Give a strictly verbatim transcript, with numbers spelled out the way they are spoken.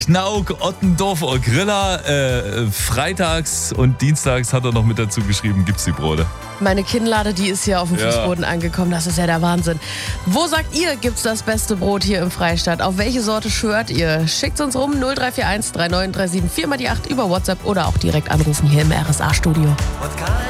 Knauk, Ottendorf, Grilla. Äh, freitags und dienstags hat er noch mit dazu geschrieben, gibt's die Brote. Meine Kinnlade, die ist hier auf dem Ja. Fußboden angekommen. Das ist ja der Wahnsinn. Wo sagt ihr, gibt's das beste Brot hier im Freistaat? Auf welche Sorte schwört ihr? Schickt's uns rum null drei vier eins drei neun drei sieben vier mal die acht über WhatsApp oder auch direkt anrufen hier im R S A-Studio.